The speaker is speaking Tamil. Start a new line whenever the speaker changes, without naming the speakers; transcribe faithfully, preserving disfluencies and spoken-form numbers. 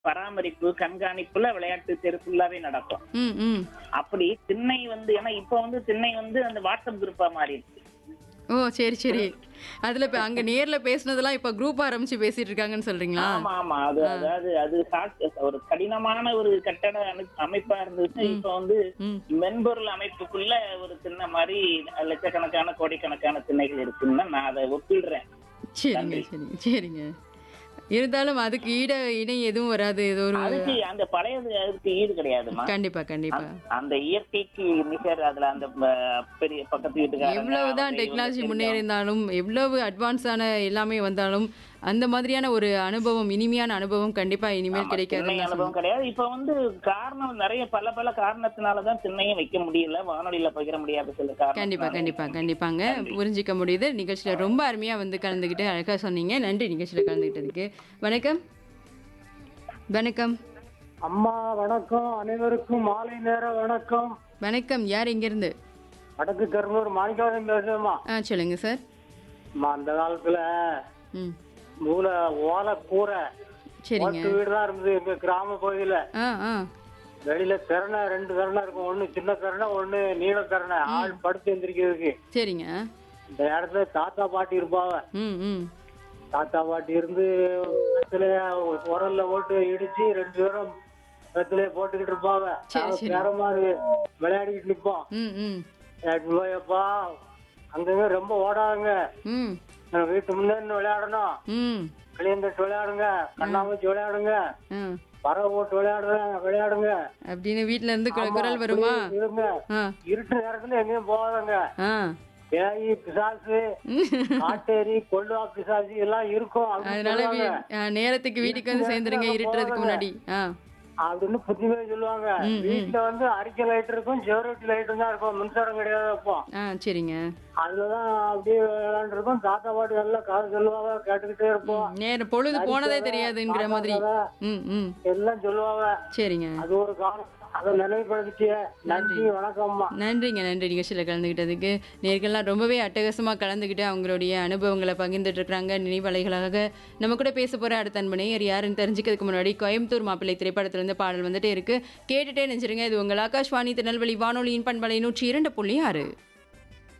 பராமரிப்பு, கண்காணிப்புல விளையாட்டு தெரு ஃபுல்லாவே நடக்கும்.
ம், ம்.
அப்படி திண்ணை வந்து ஏன்னா இப்ப வந்து திண்ணை வந்து அந்த வாட்ஸ்அப் குரூப்பா மாறிடுச்சு.
ஓ! சரி, சரி. அதுல இப்ப அங்க நேர்ல பேசுனதெல்லாம் இப்ப குரூப் ஆரம்பிச்சு பேசிட்டு இருக்காங்கன்னு சொல்றீங்களா?
ஆமா, ஆமா. அது
ஆ.
அதாவது அது சாட் ஒரு கடினமான ஒரு கட்டட அமை அமைப்பா இருந்துச்சு.
ம்.
இப்ப வந்து
ம்.
மென்பொருள் அமைப்புக்குள்ள ஒரு திண்ணை மாரி லட்சக்கணக்கான, கோடிக்கணக்கான திண்ணைகள் இருக்குன்னு நான் அத ஒப்பிடுறேன்.
சரிங்க,
நன்றி.
சரிங்க, சரிங்க. இருந்தாலும் அதுக்கு ஈட இணை எதுவும் வராது. ஏதோ ஒரு
அதுக்கு அந்த பழையது அதுக்கு ஈடு கிடையாதும்மா.
கண்டிப்பா, கண்டிப்பா.
அந்த அந்த இயற்கைக்கு நிகர் அதுல அந்த ப- பெரிய பக்கத்து வீட்டுக்காரங்க
எவ்வளவுதான்
அவங்க இவங்க
டெக்னாலஜி
தெரிஞ்சவங்க.
முன்னேறினாலும், எவ்வளவு அட்வான்ஸான எல்லாமே வந்தாலும், அந்த மாதிரியான ஒரு அனுபவம், இனிமையான அனுபவம் கண்டிப்பா இனிமேல்
ஆமா, திண்ணை
கிடைக்காதுன்னு தான்
அனுபவம்
சொல்லணும்.
கிடையாது. இப்ப வந்து காரணம் நிறைய பல பல காரணத்தினாலதான் திண்ணையும் வைக்க முடியல, வானொலியில பகிர முடியாத சில
கண்டிப்பா,
காரணம்.
கண்டிப்பா, கண்டிப்பாங்க. புரிஞ்சுக்க முடியுது. நிகழ்ச்சியில ரொம்ப அருமையா வந்து கலந்துக்கிட்டு அழகா சொன்னீங்க. நன்றி நிகழ்ச்சியில கலந்துக்கிட்டதுக்கு. வணக்கம். வணக்கம்.
அம்மா வணக்கம். அனைவருக்கும் மாலை நேர வணக்கம்.
வணக்கம். யார் இங்கிருந்து?
வடக்கு கருணூர் மாணிக்கவாசன் பேசுறேம்மா.
ஆ சொல்லுங்க சார்.
அம்மா, அந்த காலத்துல
ம்.
மூளை ஓலை கூரை
சரிங்க.
ஓட்டு வீடு தான் இருந்தது எங்க கிராம பகுதியில.
ஆ, ஆ.
வெளியில திறனை ரெண்டு திறனை இருக்கும். ஒண்ணு சின்ன திறனை, ஒண்ணு நீள திறனை. ஆள் படுத்து எந்திரிக்கிறதுக்கு.
சரிங்க.
இந்த இடத்துல தாத்தா பாட்டி இருப்பாங்க.
ம், ம்.
தாத்தா பாட்டி இருந்து வெத்தில உரல்ல போட்டு இடிச்சு ரெண்டு பேரும் வெத்திலைய போட்டுக்கிட்டு இருப்பாங்க.
சரி,
நாங்க
சரி.
பேரமா விளையாடிக்கிட்டு நிப்போம்.
ம், ம்.
விளையாட்டு போயப்பா அங்கங்க ரொம்ப ஓடாதுங்க.
ம்,
நான் வீட்டு முன்னே விளையாடணும்.
ம்.
களியந்தட்டு விளையாடுங்க, கண்ணாமூச்சி விளையாடுங்க,
ஆ.
பறவை போட்டு விளையாடுறேன் விளையாடுங்க.
அப்படின்னு வீட்ல இருந்து கு-
ஆமா,
குரல் வருமா?
அப்படி இருங்க.
ஆ,
இருட்டு நேரத்துல எங்கேயும் போகாதங்க.
ஆ.
பேயி பிசாசு காட்டேரி கொள்ளுவா பிசாசு எல்லாம் இருக்கும் அப்படின்னு
அதனால வீ-
சொல்லுவாங்க.
ஆ, நேரத்துக்கு வீட்டுக்கு வந்து சேர்ந்துருங்க இருட்டுறதுக்கு முன்னாடி. ஆ.
அப்படின்னு புத்திமே சொல்லுவாங்க.
ம், ம்.
வீட்டுல வந்து அரிக்கை லைட் இருக்கும், செவரட்டி லைட்டும் தான் இருக்கும், மின்சாரம் கிடையாது. அப்போ
ஆ சரிங்க.
அதுலதான் அப்படியே விளையாண்டுருக்கோம். தாத்தா பாட்டி எல்லாம் காது சொல்லுவாங்க, கேட்டுக்கிட்டே இருப்போம்.
நேரம் பொழுது போனதே
நரிக்கதை,
தெரியாதுங்கிற
காக்கா
மாதிரி.
கதை
ம், ம்.
எல்லாம் சொல்லுவாங்க.
சரிங்க.
அது ஒரு காலம். அதை நினைவுபடுத்திய நன்றி, வணக்கம்மா.
நன்றிங்க, நன்றி நிகழ்ச்சியில் கலந்துக்கிட்டதுக்கு. நேர்கள்லாம் ரொம்பவே அட்டகாசமாக கலந்துக்கிட்டு அவங்களுடைய அனுபவங்களை பகிர்ந்துட்டு இருக்கிறாங்க. நினைவலைகளாக நம்ம கூட பேச போகிற அடுத்த அன்பனே யாருன்னு தெரிஞ்சுக்கிறதுக்கு முன்னாடி கோயம்புத்தூர் மாப்பிள்ளை திரைப்படத்திலிருந்து பாடல் வந்துட்டே இருக்கு. கேட்டுட்டே நினைச்சிருங்க. இது உங்கள் ஆகாஷ்வாணி திருநெல்வேலி வானொலியின் பண்பலை நூற்றி இரண்டு புள்ளி ஆறு.